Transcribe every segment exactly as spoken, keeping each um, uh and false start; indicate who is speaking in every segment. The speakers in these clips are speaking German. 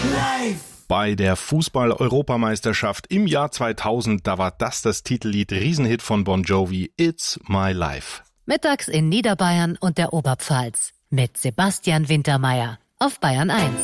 Speaker 1: Bei der Fußball-Europameisterschaft im Jahr zweitausend, da war das das Titellied Riesenhit von Bon Jovi, It's My Life.
Speaker 2: Mittags in Niederbayern und der Oberpfalz mit Sebastian Wintermeyer auf Bayern eins.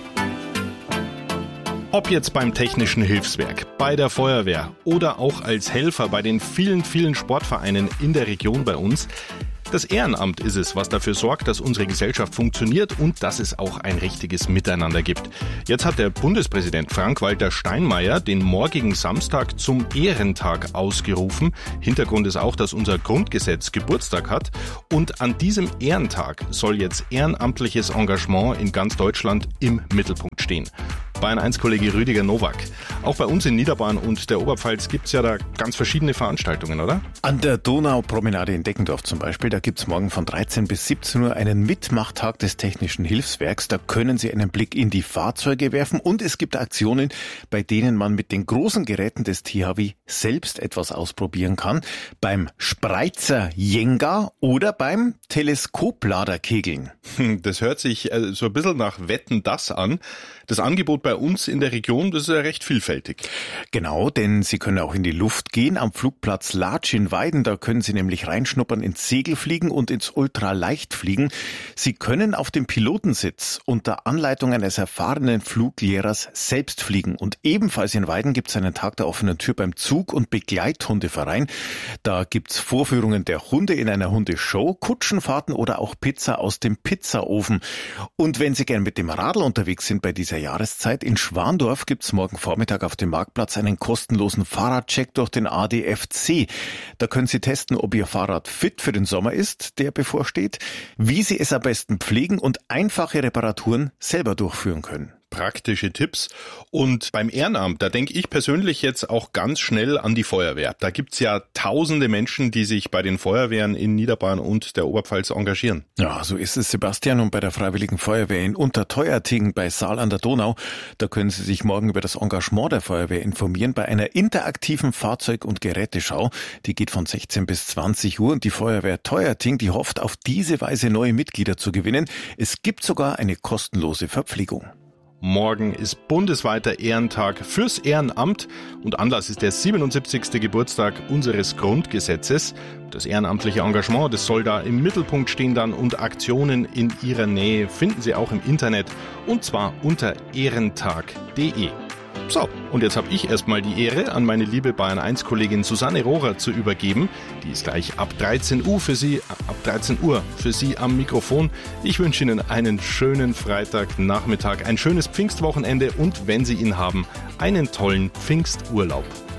Speaker 1: Ob jetzt beim Technischen Hilfswerk, bei der Feuerwehr oder auch als Helfer bei den vielen, vielen Sportvereinen in der Region bei uns, das Ehrenamt ist es, was dafür sorgt, dass unsere Gesellschaft funktioniert und dass es auch ein richtiges Miteinander gibt. Jetzt hat der Bundespräsident Frank-Walter Steinmeier den morgigen Samstag zum Ehrentag ausgerufen. Hintergrund ist auch, dass unser Grundgesetz Geburtstag hat. Und an diesem Ehrentag soll jetzt ehrenamtliches Engagement in ganz Deutschland im Mittelpunkt stehen. Bayern eins Kollege Rüdiger Nowak. Auch bei uns in Niederbayern und der Oberpfalz gibt's ja da ganz verschiedene Veranstaltungen, oder?
Speaker 3: An der Donaupromenade in Deckendorf zum Beispiel, da gibt's morgen von dreizehn bis siebzehn Uhr einen Mitmachtag des Technischen Hilfswerks. Da können Sie einen Blick in die Fahrzeuge werfen und es gibt Aktionen, bei denen man mit den großen Geräten des T H W selbst etwas ausprobieren kann. Beim Spreizer Jenga oder beim Teleskopladerkegeln.
Speaker 1: Das hört sich so ein bisschen nach Wetten, das an. Das Angebot bei uns in der Region, das ist ja recht vielfältig.
Speaker 3: Genau, denn Sie können auch in die Luft gehen. Am Flugplatz Latsch in Weiden, da können Sie nämlich reinschnuppern ins Segelfliegen und ins Ultraleichtfliegen. Sie können auf dem Pilotensitz unter Anleitung eines erfahrenen Fluglehrers selbst fliegen. Und ebenfalls in Weiden gibt es einen Tag der offenen Tür beim Zug- und Begleithundeverein. Da gibt's Vorführungen der Hunde in einer Hundeshow, Kutschenfahrten oder auch Pizza aus dem Pizzaofen. Und wenn Sie gern mit dem Radl unterwegs sind bei dieser Jahreszeit, in Schwandorf gibt's morgen Vormittag auf dem Marktplatz einen kostenlosen Fahrradcheck durch den A D F C. Da können Sie testen, ob Ihr Fahrrad fit für den Sommer ist, der bevorsteht, wie Sie es am besten pflegen und einfache Reparaturen selber durchführen können.
Speaker 1: Praktische Tipps. Und beim Ehrenamt, da denke ich persönlich jetzt auch ganz schnell an die Feuerwehr. Da gibt's ja tausende Menschen, die sich bei den Feuerwehren in Niederbayern und der Oberpfalz engagieren.
Speaker 3: Ja, so ist es, Sebastian. Und bei der Freiwilligen Feuerwehr in Unterteuerting bei Saal an der Donau, da können Sie sich morgen über das Engagement der Feuerwehr informieren bei einer interaktiven Fahrzeug- und Geräteschau. Die geht von sechzehn bis zwanzig Uhr und die Feuerwehr Teuerting, die hofft auf diese Weise neue Mitglieder zu gewinnen. Es gibt sogar eine kostenlose Verpflegung.
Speaker 1: Morgen ist bundesweiter Ehrentag fürs Ehrenamt und Anlass ist der siebenundsiebzigste Geburtstag unseres Grundgesetzes. Das ehrenamtliche Engagement, das soll da im Mittelpunkt stehen dann und Aktionen in Ihrer Nähe finden Sie auch im Internet und zwar unter ehrentag punkt de. So, und jetzt habe ich erstmal die Ehre, an meine liebe Bayern eins Kollegin Susanne Rohrer zu übergeben. Die ist gleich ab dreizehn Uhr für Sie, ab dreizehn Uhr für Sie am Mikrofon. Ich wünsche Ihnen einen schönen Freitagnachmittag, ein schönes Pfingstwochenende und wenn Sie ihn haben, einen tollen Pfingsturlaub.